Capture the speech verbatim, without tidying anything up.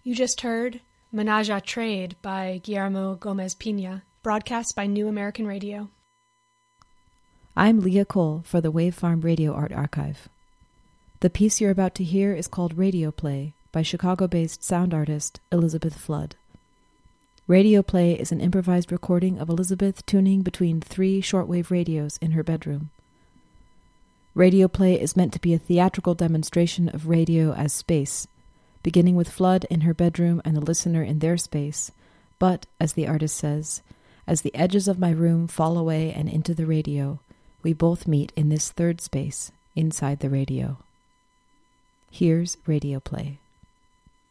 You just heard Menage a Trade by Guillermo Gomez Pina, broadcast by New American Radio. I'm Leah Cole for the Wave Farm Radio Art Archive. The piece you're about to hear is called Radio Play by Chicago-based sound artist Elizabeth Flood. Radio Play is an improvised recording of Elizabeth tuning between three shortwave radios in her bedroom. Radio Play is meant to be a theatrical demonstration of radio as space, beginning with Flood in her bedroom and the listener in their space, but, as the artist says, as the edges of my room fall away and into the radio, we both meet in this third space, inside the radio. Here's Radio Play.